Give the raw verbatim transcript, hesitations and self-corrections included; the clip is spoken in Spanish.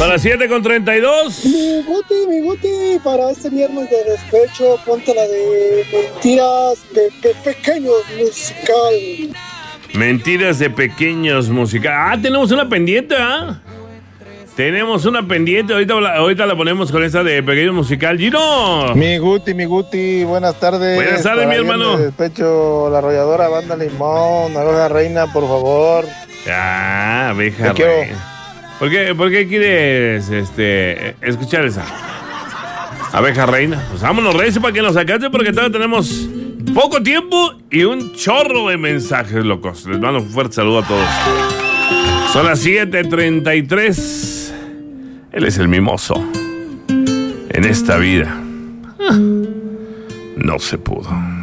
Son las siete con treinta y dos. Mi Guti, mi Guti, para este viernes de despecho, ponte la de Mentiras de, de Pequeños Musical. Mentiras de Pequeños Musical. Ah, tenemos una pendiente, ¿ah? Tenemos una pendiente. Ahorita, ahorita la ponemos con esta de Pequeños Musical. ¡Gino! Mi Guti, mi Guti, buenas tardes. Buenas tardes, mi hermano. De despecho, la arrolladora Banda Limón, Abeja Reina, por favor. Ah, Abeja Te Reina. quiero. ¿Por qué, ¿Por qué quieres este, escuchar esa? Abeja Reina. Pues vámonos, Reyes, para que nos sacaste, porque todavía tenemos poco tiempo y un chorro de mensajes, locos. Les mando un fuerte saludo a todos. Son las siete treinta y tres. Él es el mimoso. En esta vida no se pudo.